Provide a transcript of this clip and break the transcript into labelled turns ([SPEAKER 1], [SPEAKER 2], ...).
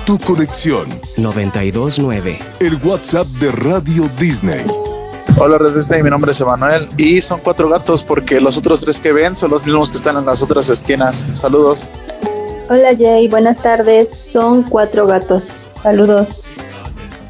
[SPEAKER 1] tu conexión.
[SPEAKER 2] 92.9.
[SPEAKER 1] El WhatsApp de Radio Disney.
[SPEAKER 3] Hola Red Disney, mi nombre es Emanuel y son 4 gatos porque los otros 3 que ven son los mismos que están en las otras esquinas. Saludos.
[SPEAKER 4] Hola Jay, buenas tardes. Son 4 gatos. Saludos.